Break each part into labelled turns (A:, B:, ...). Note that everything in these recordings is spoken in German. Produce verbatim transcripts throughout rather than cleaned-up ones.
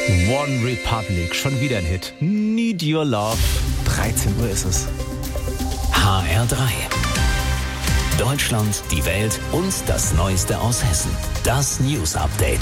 A: One Republic, schon wieder ein Hit. Need Your Love. dreizehn Uhr ist es.
B: H R drei. Deutschland, die Welt und das Neueste aus Hessen. Das News Update.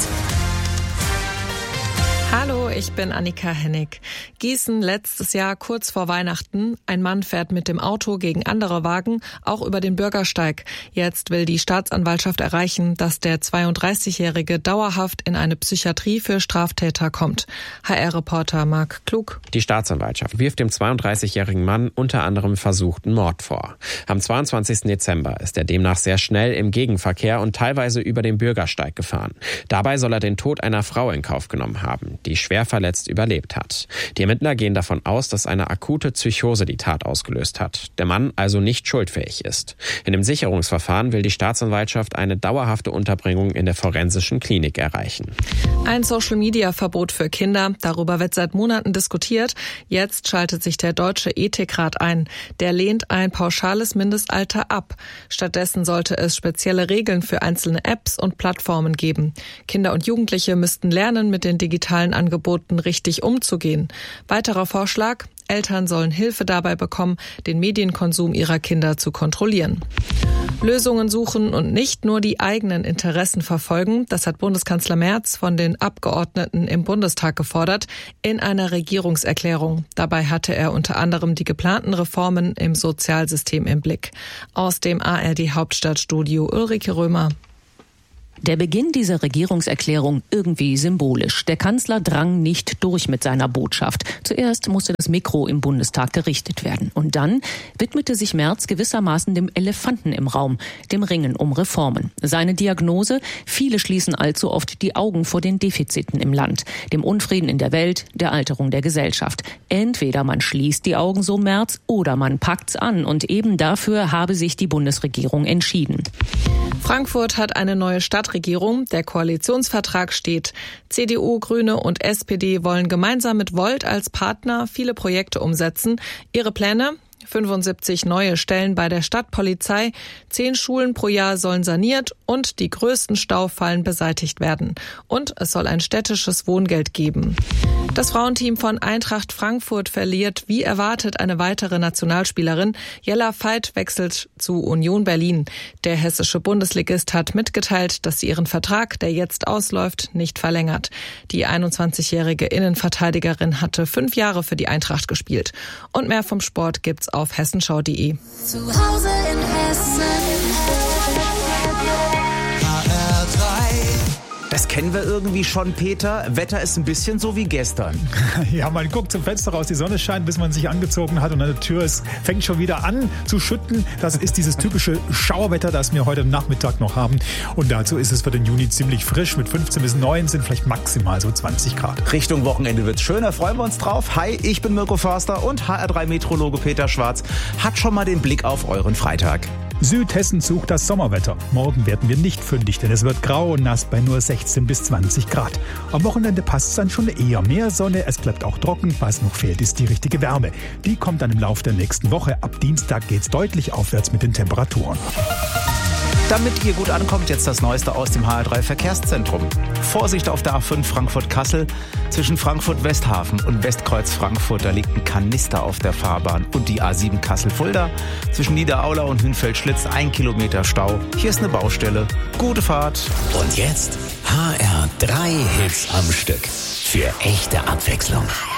C: Hallo, ich bin Annika Hennig. Gießen letztes Jahr kurz vor Weihnachten. Ein Mann fährt mit dem Auto gegen andere Wagen, auch über den Bürgersteig. Jetzt will die Staatsanwaltschaft erreichen, dass der zweiunddreißigjährige dauerhaft in eine Psychiatrie für Straftäter kommt. H R-Reporter Marc Klug.
D: Die Staatsanwaltschaft wirft dem zweiunddreißigjährigen Mann unter anderem versuchten Mord vor. Am zweiundzwanzigsten Dezember ist er demnach sehr schnell im Gegenverkehr und teilweise über den Bürgersteig gefahren. Dabei soll er den Tod einer Frau in Kauf genommen haben, die schwer verletzt überlebt hat. Die Ermittler gehen davon aus, dass eine akute Psychose die Tat ausgelöst hat. Der Mann also nicht schuldfähig ist. In dem Sicherungsverfahren will die Staatsanwaltschaft eine dauerhafte Unterbringung in der forensischen Klinik erreichen.
C: Ein Social-Media-Verbot für Kinder, darüber wird seit Monaten diskutiert. Jetzt schaltet sich der Deutsche Ethikrat ein. Der lehnt ein pauschales Mindestalter ab. Stattdessen sollte es spezielle Regeln für einzelne Apps und Plattformen geben. Kinder und Jugendliche müssten lernen, mit den digitalen Angeboten richtig umzugehen. Weiterer Vorschlag: Eltern sollen Hilfe dabei bekommen, den Medienkonsum ihrer Kinder zu kontrollieren. Lösungen suchen und nicht nur die eigenen Interessen verfolgen, das hat Bundeskanzler Merz von den Abgeordneten im Bundestag gefordert, in einer Regierungserklärung. Dabei hatte er unter anderem die geplanten Reformen im Sozialsystem im Blick. Aus dem A R D-Hauptstadtstudio Ulrike Römer.
E: Der Beginn dieser Regierungserklärung irgendwie symbolisch. Der Kanzler drang nicht durch mit seiner Botschaft. Zuerst musste das Mikro im Bundestag gerichtet werden. Und dann widmete sich Merz gewissermaßen dem Elefanten im Raum, dem Ringen um Reformen. Seine Diagnose: Viele schließen allzu oft die Augen vor den Defiziten im Land, dem Unfrieden in der Welt, der Alterung der Gesellschaft. Entweder man schließt die Augen, so Merz, oder man packt's an. Und eben dafür habe sich die Bundesregierung entschieden.
C: Frankfurt hat eine neue Stadtregierung. Der Koalitionsvertrag steht. C D U, Grüne und S P D wollen gemeinsam mit Volt als Partner viele Projekte umsetzen. Ihre Pläne: fünfundsiebzig neue Stellen bei der Stadtpolizei, zehn Schulen pro Jahr sollen saniert und die größten Staufallen beseitigt werden. Und es soll ein städtisches Wohngeld geben. Das Frauenteam von Eintracht Frankfurt verliert wie erwartet eine weitere Nationalspielerin. Jella Veit wechselt zu Union Berlin. Der hessische Bundesligist hat mitgeteilt, dass sie ihren Vertrag, der jetzt ausläuft, nicht verlängert. Die einundzwanzigjährige Innenverteidigerin hatte fünf Jahre für die Eintracht gespielt. Und mehr vom Sport gibt's auf hessenschau punkt de.
F: Zu Hause in Hessen. H R drei.
A: Das kennen wir irgendwie schon, Peter. Wetter ist ein bisschen so wie gestern.
G: Ja, man guckt zum Fenster raus, die Sonne scheint, bis man sich angezogen hat und an der Tür es fängt schon wieder an zu schütten. Das ist dieses typische Schauerwetter, das wir heute Nachmittag noch haben. Und dazu ist es für den Juni ziemlich frisch. Mit fünfzehn bis neunzehn, vielleicht maximal so zwanzig Grad.
A: Richtung Wochenende wird's schöner, freuen wir uns drauf. Hi, ich bin Mirko Förster und H R drei Meteorologe Peter Schwarz hat schon mal den Blick auf euren Freitag.
G: Südhessen sucht das Sommerwetter. Morgen werden wir nicht fündig, denn es wird grau und nass bei nur sechzehn bis zwanzig Grad. Am Wochenende passt es dann schon eher mehr Sonne. Es bleibt auch trocken. Was noch fehlt, ist die richtige Wärme. Die kommt dann im Laufe der nächsten Woche. Ab Dienstag geht's deutlich aufwärts mit den Temperaturen.
A: Damit ihr gut ankommt, jetzt das Neueste aus dem H R drei Verkehrszentrum. Vorsicht auf der A fünf Frankfurt-Kassel. Zwischen Frankfurt-Westhafen und Westkreuz Frankfurt, da liegt ein Kanister auf der Fahrbahn. Und die A sieben Kassel-Fulda. Zwischen Niederaula und Hünfeld-Schlitz ein Kilometer Stau. Hier ist eine Baustelle. Gute Fahrt.
B: Und jetzt H R drei Hits am Stück. Für echte Abwechslung.